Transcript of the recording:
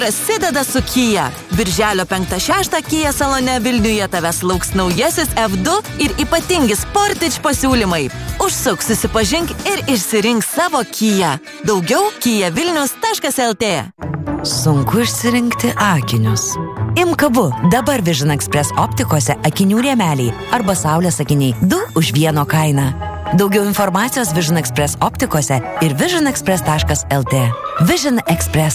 Prasideda su Kia. Birželio 5-6 Kia salone Vilniuje tavęs lauks naujasis F2 ir ypatingi Sportage pasiūlymai. Užsuk, susipažink ir išsirink savo Kia. Daugiau kiavilnius.lt. Sunku išsirinkti akinius. Imk abu, dabar Vision Express optikose akinių rėmeliai arba saulės akiniai 2 už 1 kainą. Daugiau informacijos Vision Express optikose ir visionexpress.lt. Vision Express.